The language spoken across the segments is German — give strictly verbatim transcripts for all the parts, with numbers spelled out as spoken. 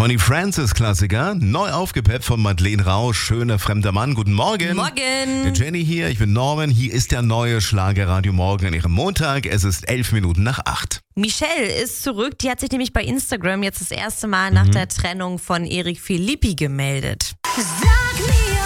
Connie Francis Klassiker, neu aufgepeppt von Madeleine Rausch, schöner fremder Mann. Guten Morgen. Morgen. Jenny hier, ich bin Norman. Hier ist der neue Schlagerradio Morgen an ihrem Montag. Es ist elf Minuten nach acht. Michelle ist zurück. Die hat sich nämlich bei Instagram jetzt das erste Mal nach mhm. der Trennung von Eric Philippi gemeldet. Sag mir,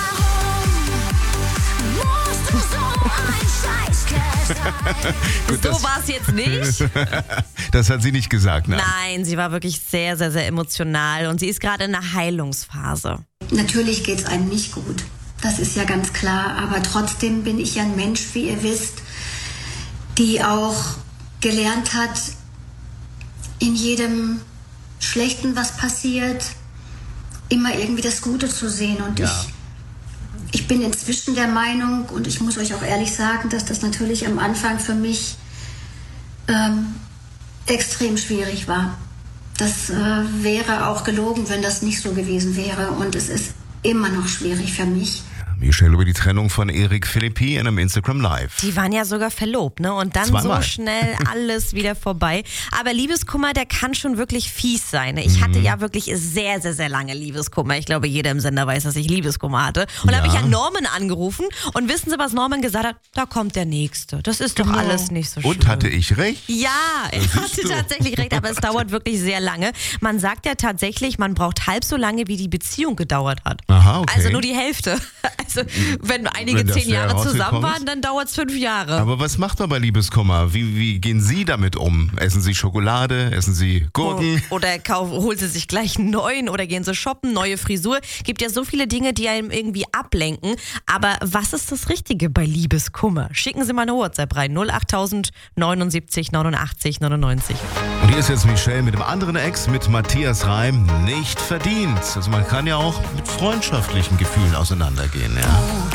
warum musst du so ein Scheißkerl Gut, So war es jetzt nicht. Das hat sie nicht gesagt, ne? Nein, sie war wirklich sehr, sehr, sehr emotional und sie ist gerade in einer Heilungsphase. Natürlich geht es einem nicht gut, das ist ja ganz klar, aber trotzdem bin ich ja ein Mensch, wie ihr wisst, die auch gelernt hat, in jedem Schlechten, was passiert, immer irgendwie das Gute zu sehen. Und ja. ich, ich bin inzwischen der Meinung, und ich muss euch auch ehrlich sagen, dass das natürlich am Anfang für mich ähm, extrem schwierig war. Das äh, wäre auch gelogen, wenn das nicht so gewesen wäre. Und es ist immer noch schwierig für mich. Michelle über die Trennung von Eric Philippi in einem Instagram Live. Die waren ja sogar verlobt, ne? Und dann Zweimal. so schnell alles wieder vorbei. Aber Liebeskummer, der kann schon wirklich fies sein. Ne? Ich hatte ja wirklich sehr, sehr, sehr lange Liebeskummer. Ich glaube, jeder im Sender weiß, dass ich Liebeskummer hatte. Und da Ja. habe ich ja Norman angerufen. Und wissen Sie, was Norman gesagt hat? Da kommt der Nächste. Das ist doch Genau. alles nicht so schlimm. Und hatte ich recht? Ja, er siehst hatte du. tatsächlich recht, aber es dauert wirklich sehr lange. Man sagt ja tatsächlich, man braucht halb so lange, wie die Beziehung gedauert hat. Aha, okay. Also nur die Hälfte. Also wenn einige Wenn das zehn sehr Jahre zusammen rausgekommen waren, ist. dann dauert es fünf Jahre. Aber was macht man bei Liebeskummer? Wie, wie gehen Sie damit um? Essen Sie Schokolade? Essen Sie Gurken? Oder kauf, holen sie sich gleich einen neuen oder gehen sie shoppen, neue Frisur. Gibt ja so viele Dinge, die einem irgendwie ablenken. Aber was ist das Richtige bei Liebeskummer? Schicken Sie mal eine WhatsApp rein. null acht tausend neunundsiebzig neunundachtzig neunundneunzig. Und hier ist jetzt Michelle mit dem anderen Ex, mit Matthias Reim, nicht verdient. Also man kann ja auch mit freundschaftlichen Gefühlen auseinandergehen, ja.